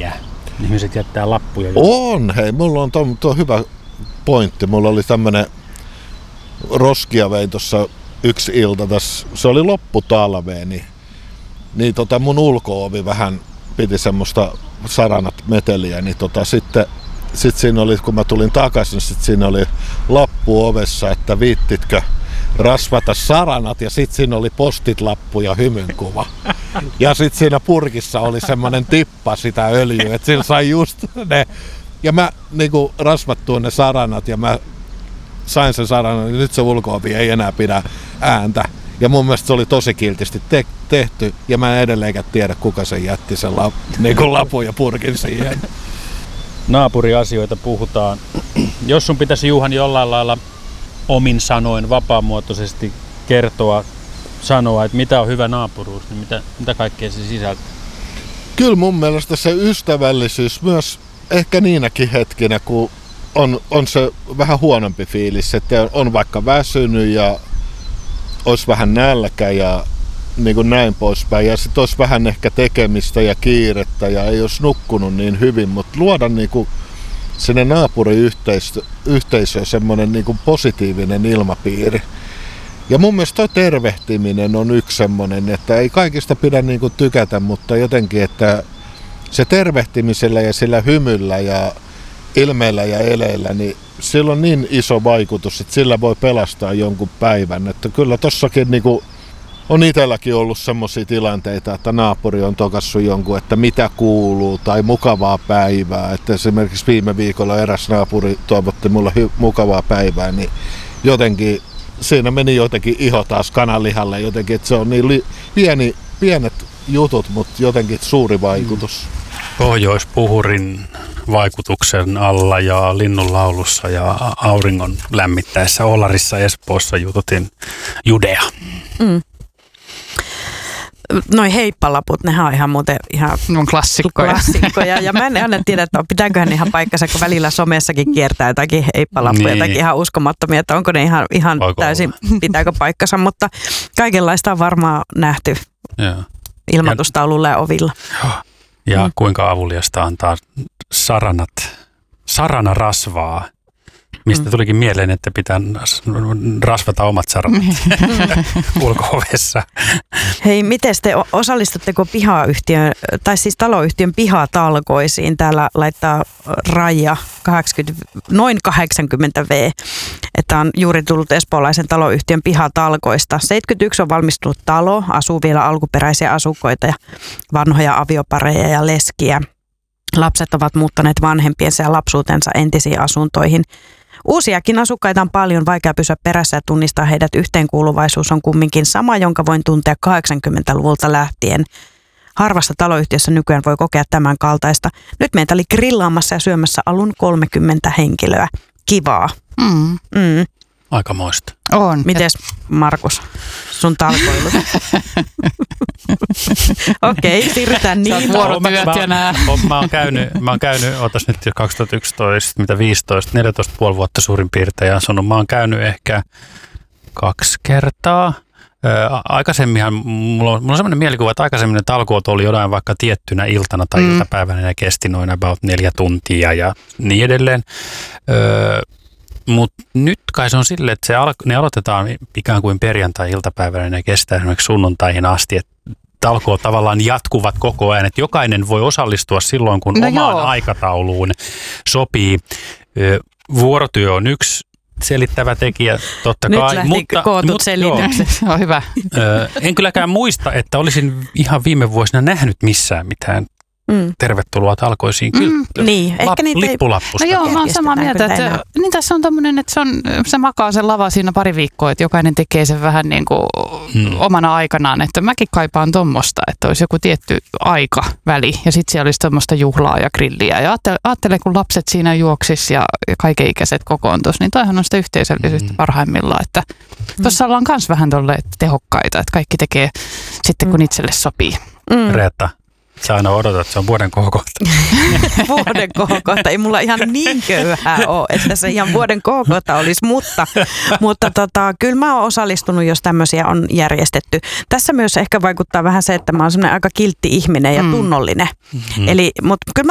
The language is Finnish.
meteliä? Ihmiset jättää lappuja. On, hei, mulla on tuo hyvä pointti. Mulla oli tämmönen roskia vein tuossa yksi ilta tässä, se oli lopputalveen, niin mun ulko-ovi vähän piti semmoista saranat meteliä, niin sitten siinä oli, kun mä tulin takaisin, sit siinä oli lappu ovessa, että viittitkö rasvata saranat, ja sitten siinä oli postit-lappu ja hymynkuva. Ja sitten siinä purkissa oli semmoinen tippa sitä öljyä, että sillä sai just ne. Ja mä niinku rasvattuin ne saranat, ja mä sain sen saranan, niin nyt se ulko-ovi ei enää pidä ääntä. Ja mun mielestä se oli tosi kiltisti tehty, ja mä en edelleenkään tiedä, kuka sen jätti sen lapun ja purkin siihen. Naapuriasioita puhutaan. Jos sun pitäisi, Juhani, jollain lailla omin sanoin vapaamuotoisesti sanoa, että mitä on hyvä naapuruus, niin mitä kaikkea se sisältää? Kyllä mun mielestä se ystävällisyys myös ehkä niinäkin hetkinä, kun on se vähän huonompi fiilis, että on vaikka väsynyt ja olisi vähän nälkä ja niin kuin näin poispäin. Ja sitten olisi vähän ehkä tekemistä ja kiirettä ja ei olisi nukkunut niin hyvin, mutta luoda niin kuin sinne naapuriyhteisöön semmoinen niin kuin positiivinen ilmapiiri. Ja mun mielestä toi tervehtiminen on yksi semmoinen, että ei kaikista pidä niin kuin tykätä, mutta jotenkin, että se tervehtimisellä ja sillä hymyllä ja ilmeillä ja eleillä, niin sillä on niin iso vaikutus, että sillä voi pelastaa jonkun päivän. Että kyllä tossakin niin kuin on itselläkin ollut semmoisia tilanteita, että naapuri on tokassut jonkun, että mitä kuuluu tai mukavaa päivää. Että esimerkiksi viime viikolla eräs naapuri toivotti mulle mukavaa päivää, niin jotenkin siinä meni jotenkin iho taas kananlihalle jotenkin, että se on niin pienet jutut, mutta jotenkin suuri vaikutus. Pohjoispuhurin vaikutuksen alla ja linnunlaulussa ja auringon lämmittäessä Olarissa Espoossa jututin Judea. Noi heippalaput, nehän on ihan klassikkoja. Ja mä en aina tiedä, että pitääköhän ne ihan paikkansa, kun välillä somessakin kiertää jotakin heippalappuja, niin. Jotakin ihan uskomattomia, että onko ne ihan täysin, pitääkö paikkansa, mutta kaikenlaista on varmaan nähty ilmoitustaululla ja ovilla. Ja kuinka avuliasta antaa saranarasvaa, mistä tulikin mieleen, että pitää rasvata omat saranat ulko-ovessa. Hei, miten te osallistutteko taloyhtiön pihatalkoisiin? Täällä laittaa Raija noin 80 V, että on juuri tullut espoolaisen taloyhtiön pihatalkoista. 71 on valmistunut talo, asuu vielä alkuperäisiä asukkaita ja vanhoja aviopareja ja leskiä. Lapset ovat muuttaneet vanhempiensa ja lapsuutensa entisiin asuntoihin. Uusiakin asukkaita on paljon, vaikea pysyä perässä ja tunnistaa heidät. Yhteenkuuluvaisuus on kumminkin sama, jonka voin tuntea 80-luvulta lähtien. Harvassa taloyhtiössä nykyään voi kokea tämän kaltaista. Nyt meitä oli grillaamassa ja syömässä alun 30 henkilöä. Kivaa. Aikamoista. On. Mites Markus, sun talkoilut? Okei, siirrytään niin. Mä oon käynyt, otas nyt jo 2011, 15, 14,5 vuotta suurin piirtein ja asunut. Mä oon käynyt ehkä 2 kertaa. Aikaisemminhan, mulla on sellainen mielikuva, että aikaisemmin ne talkoot oli jotain vaikka tiettynä iltana tai iltapäivänä ja kesti noin about 4 tuntia ja niin edelleen. Mutta nyt kai se on silleen, että ne aloitetaan ikään kuin perjantai-iltapäivänä ja ne kestää esimerkiksi sunnuntaihin asti, että talkoot tavallaan jatkuvat koko ajan, että jokainen voi osallistua silloin, kun omaan aikatauluun sopii. Vuorotyö on yksi selittävä tekijä, totta nyt kai. Nyt lähti kootut selitykset. On hyvä. En kylläkään muista, että olisin ihan viime vuosina nähnyt missään mitään tervetuloa talkoisiin. Kyllä, niin, ehkä niitä lippulappusta. No joo, mä oon samaa mieltä, että niin tässä on tämmöinen, että se makaa sen lava siinä pari viikkoa, että jokainen tekee sen vähän niin kuin omana aikanaan, että mäkin kaipaan tommosta, että olisi joku tietty aikaväli ja sitten siellä olisi tommosta juhlaa ja grilliä ja ajattele, kun lapset siinä juoksis ja kaikenikäiset kokoontus, niin toihan on sitä yhteisöllisyyttä parhaimmillaan, että tuossa ollaan myös vähän tolleen tehokkaita, että kaikki tekee sitten kun itselle sopii. Reetta. Sä aina odotat, että se on vuoden kohokohta. Vuoden kohokohta. Ei mulla ihan niin köyhää ole, että se ihan vuoden kohokohta olisi, mutta kyllä mä oon osallistunut, jos tämmöisiä on järjestetty. Tässä myös ehkä vaikuttaa vähän se, että mä oon semmoinen aika kiltti ihminen ja tunnollinen. Mutta kyllä